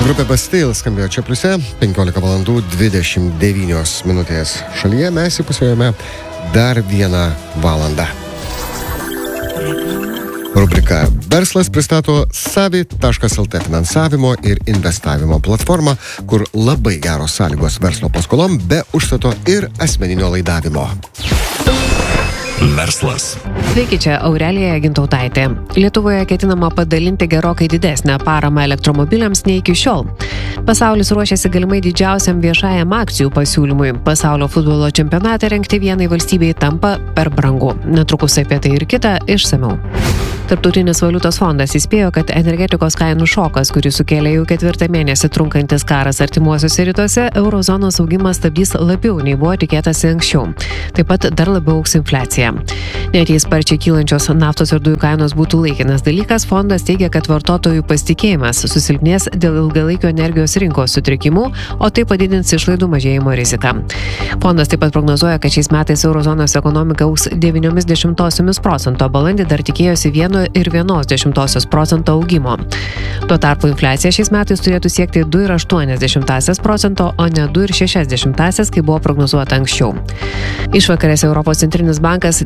Grupė Bastille skambėjo čia pliuse, 15 valandų 29 minutės šalyje. Mes įpusėjome dar 1 valandą. Rubrika Verslas pristato Savi.lt finansavimo ir investavimo platformą, kur labai geros sąlygos verslo paskolom be užstato ir asmeninio laidavimo. Verslas. Sveiki, čia Aurelija Gintautaitė. Lietuvoje ketinama padalinti gerokai didesnę paramą elektromobiliams nei iki šiol. Pasaulis ruošiasi galimai didžiausiam viešajam akcijų pasiūlymui. Pasaulio futbolo čempionatą rengti vienai valstybei tampa per brangu. Netrukus apie tai ir kita išsamiau. Tarptautinis valiutos fondas įspėjo, kad energetikos kainų šokas, kurį sukėlė jau 4 mėnesį trunkantis karas artimuosiuose rytuose, eurozonos augimas stabdys labiau nei buvo tikėtasi anksčiau. Taip pat dar labiau augs infliacija. Net jei sparčiai kylančios naftos ir dujų kainos būtų laikinas dalykas, fondas teigia, kad vartotojų pasitikėjimas susilpnės dėl ilgalaikio energijos rinkos sutrikimų, o tai padidins išlaidų mažėjimo riziką. Fondas taip pat prognozuoja, kad šiais metais eurozonos ekonomika augs 0,9%, balandį dar tikėjosi 1,1% augimo. Tuo tarpu infliacija šiais metais turėtų siekti 2,8%, o ne 2,6%, kai buvo prognozuota anksčiau. Išvakarėse Europos centrinis bankas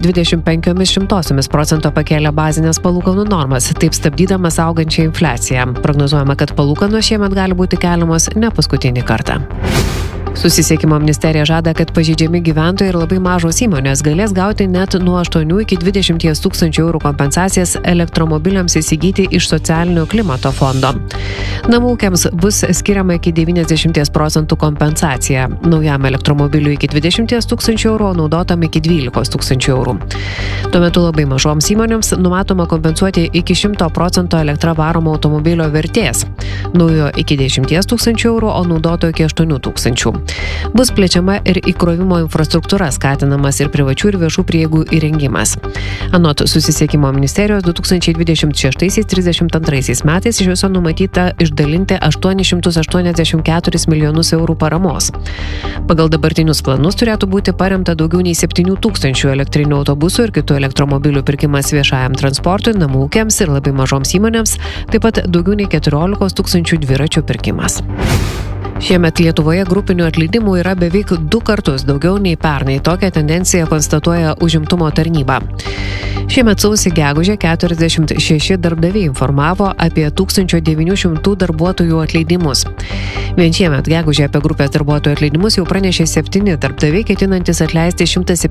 0,25% pakėlė bazinės palūkanų normas, taip stabdydamas augančią infliaciją. Prognozuojama, kad palūkanos šiemet gali būti keliamos ne paskutinį kartą. Susisiekimo ministerija žada, kad pažeidžiami gyventojai ir labai mažos įmonės galės gauti net nuo 8 iki 20 tūkstančių eurų kompensacijas elektromobiliams įsigyti iš socialinio klimato fondo. Namų ūkiams bus skiriama iki 90% kompensacija. Naujam elektromobiliui iki 20 tūkstančių eurų, o naudotam iki 12 tūkstančių eurų. Tuo metu labai mažoms įmonėms numatoma kompensuoti iki 100% elektra varomo automobilio vertės. Naujo iki 10 tūkstančių eurų, o naudoto iki 8 tūkstančių. Bus plečiama ir įkrovimo infrastruktūra, skatinamas ir privačių ir viešų prieigų įrengimas. Anot Susisiekimo ministerijos 2026-32 metais iš viso numatyta išdalinti 884 milijonus eurų paramos. Pagal dabartinius planus turėtų būti paremta daugiau nei 7 tūkstančių elektrinių autobusų ir kitų elektromobilių pirkimas viešajam transportui, namų ūkiams ir labai mažoms įmonėms, taip pat daugiau nei 14 tūkstančių dviračių pirkimas. Šiemet Lietuvoje grupinių atleidimų yra beveik 2 kartus daugiau nei pernai. Tokią tendenciją konstatuoja užimtumo tarnyba. Šiemet sausį gegužę 46 darbdaviai informavo apie 1900 darbuotojų atleidimus. Vien šiemet gegužę apie grupės darbuotojų atleidimus jau pranešė 7 darbdaviai, ketinantis atleisti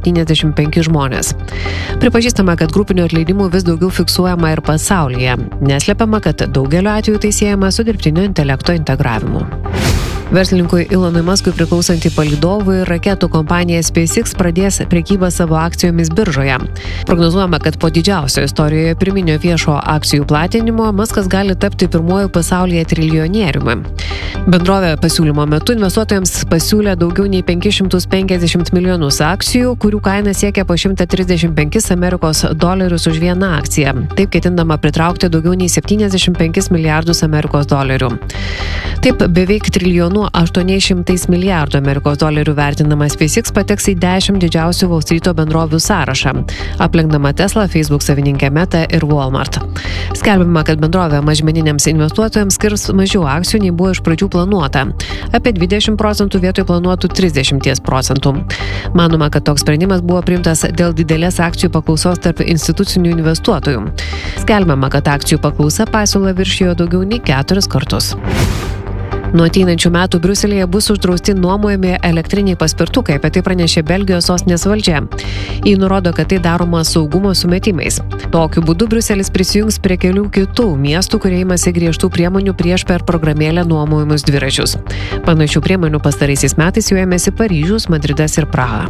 175 žmonės. Pripažįstama, kad grupinių atleidimų vis daugiau fiksuojama ir pasaulyje. Neslepiama, kad daugeliu atveju tai siejama su dirbtinio intelekto integravimu. Verslininkui Elonui Muskui priklausantį palydovų ir raketų kompanija SpaceX pradės prekybą savo akcijomis biržoje. Prognozuojama, kad po didžiausio istorijoje pirminio viešo akcijų platinimo Muskas gali tapti pirmuoju pasaulyje triljonieriumi. Bendrovė pasiūlymo metu investuotojams pasiūlė daugiau nei 550 milijonus akcijų, kurių kaina siekia po $135 Amerikos dolerius už vieną akciją. Taip ketindama pritraukti daugiau nei 75 milijardus Amerikos dolerių. Taip beveik trilijonų 800 milijardų Amerikos dolerių vertinamas SpaceX pateks į 10 didžiausių Wall Streeto bendrovių sąrašą, aplenkdama Tesla, Facebook savininkę Meta ir Walmart. Skelbiama, kad bendrovė mažmeniniams investuotojams skirs mažiau akcijų nei buvo iš pradžių planuota, apie 20% vietoj planuotų 30%. Manoma, kad toks sprendimas buvo priimtas dėl didelės akcijų paklausos tarp institucinių investuotojų. Skelbiama, kad akcijų paklausa pasiūlą viršijo daugiau nei 4 kartus. Nuo ateinančių metų Briuselyje bus uždrausti nuomojami elektriniai paspirtukai, apie tai pranešė Belgijos sostinės valdžia. Ji nurodo, kad tai daroma saugumo sumetimais. Tokiu būdu Briuselis prisijungs prie kelių kitų miestų, kurie imasi griežtų priemonių prieš per programėlę nuomojamus dviračius. Panašių priemonių pastaraisiais metais jau ėmėsi Paryžius, Madridas ir Praha.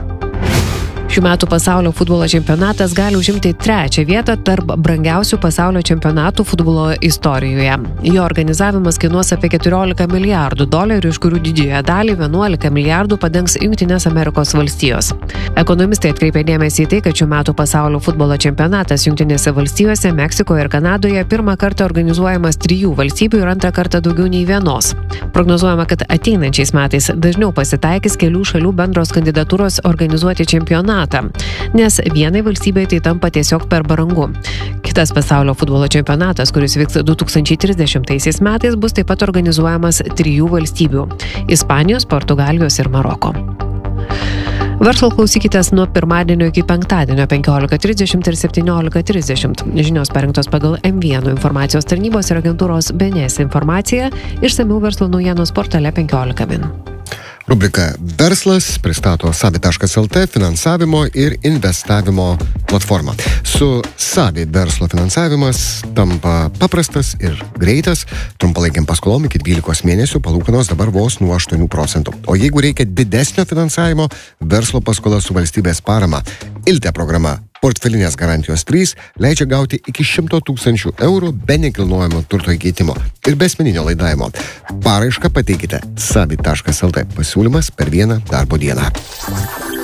Šių metų pasaulio futbolo čempionatas gali užimti 3. vietą tarp brangiausių pasaulio čempionatų futbolo istorijoje. Jo organizavimas kainuos apie $14 milijardų, iš kurių didžiąją dalį 11 milijardų padengs Jungtinės Amerikos valstijos. Ekonomistai atkreipė dėmesį į tai, kad šių metų pasaulio futbolo čempionatas Jungtinėse valstijose, Meksikoje ir Kanadoje pirmą kartą organizuojamas 3 valstybių ir antrą kartą daugiau nei vienos. Prognozuojama, kad ateinančiais metais dažniau pasitaikys kelių šalių bendros kandidatūros organizuoti čempionatą. čempionatą, nes vienai valstybei tai tampa tiesiog per brangu. Kitas pasaulio futbolo čempionatas, kuris vyks 2030 metais, bus taip pat organizuojamas 3 valstybių – Ispanijos, Portugalijos ir Maroko. Verslo klausykitės nuo pirmadienio iki penktadienio 15:30 ir 17:30. Žinios parengtos pagal M1 informacijos tarnybos ir agentūros BNS informaciją, išsamiau verslo naujienos portale 15 min. Rubrika Verslas pristato Savi.lt finansavimo ir investavimo platformą. Su Savi verslo finansavimas tampa paprastas ir greitas, trumpalaikiam paskolom iki 12 mėnesių palūkanos dabar vos nuo 8%. O jeigu reikia didesnio finansavimo, verslo paskola su valstybės parama. ILTE programa Portfelinės garantijos 3 leidžia gauti iki 100 000 eurų be nekilnojamo turto įkeitimo ir be asmeninio laidavimo. Paraišką pateikite Savi.lt. Pasiūlymas per vieną darbo dieną.